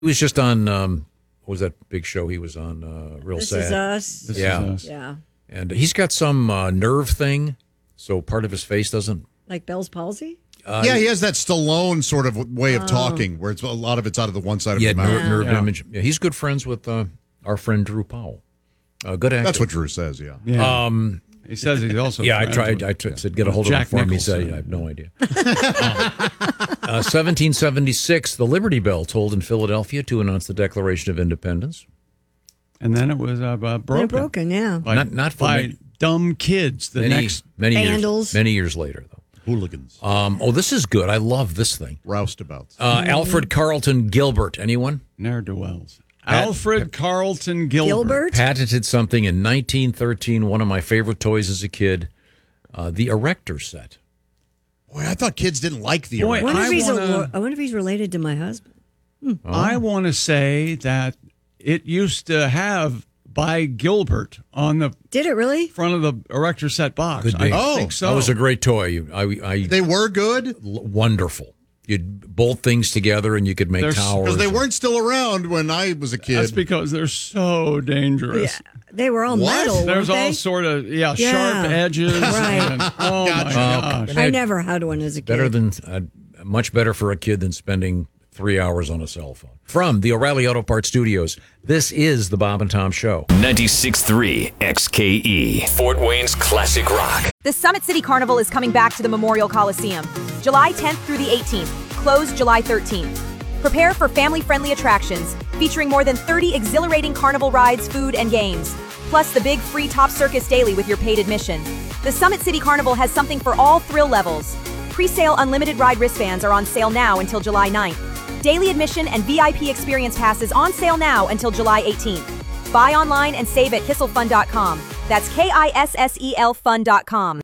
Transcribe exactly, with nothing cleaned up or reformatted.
He was just on, um, what was that big show he was on? Uh, Real This Sad. Is Us. This Yeah. is us. Yeah. And he's got some uh, nerve thing, so part of his face doesn't. Like Bell's palsy? Uh, yeah, he has that Stallone sort of way of talking, where it's a lot of it's out of the one side of Yeah, his mouth. nerve, nerve Yeah. damage. Yeah, he's good friends with uh, our friend Drew Powell. Uh, good actor. That's what Drew says. Yeah. Yeah. Um, he says he's also. yeah, I friends tried. with- I t- said get a hold Jack of him for me. He Nicholson. said I have no idea. uh, uh, seventeen seventy-six, the Liberty Bell tolled in Philadelphia to announce the Declaration of Independence. And then it was uh, uh, They're broken. broken, yeah. By, Not- not for by me. dumb kids. The Many, next. many years, Vandals. many years later, though. Hooligans. Um, oh, this is good. I love this thing. Roustabouts. Uh, Alfred Carlton Gilbert. Anyone? Ne'er-do-wells. Pat- Alfred Carlton Gilbert. Gilbert? Patented something in nineteen thirteen. One of my favorite toys as a kid, uh, the Erector set. Boy, I thought kids didn't like the Boy, I wonder, I if he's a, wanna- lo- I wonder if he's related to my husband. I want to say that it used to have by Gilbert on the Did it really? front of the Erector set box. Could be. I Oh, think so. That was a great toy. You- I, I, They were good l- wonderful. You'd bolt things together and you could make There's- towers. because they weren't still around when I was a kid. That's because they're so dangerous. Yeah. They were all What? metal. There's weren't all they? sort of yeah, Yeah. sharp edges. Right. And, oh my gosh. I never had one as a kid. better than uh, much better for a kid than spending three hours on a cell phone. From the O'Reilly Auto Parts Studios, this is the Bob and Tom Show. ninety-six point three X K E, Fort Wayne's classic rock. The Summit City Carnival is coming back to the Memorial Coliseum, July tenth through the eighteenth, closed July thirteenth. Prepare for family-friendly attractions featuring more than thirty exhilarating carnival rides, food, and games, plus the big free Top Circus Daily with your paid admission. The Summit City Carnival has something for all thrill levels. Pre-sale unlimited ride wristbands are on sale now until July ninth. Daily admission and V I P experience passes on sale now until July eighteenth. Buy online and save at kissel fun dot com. That's K I S S E L fun dot com.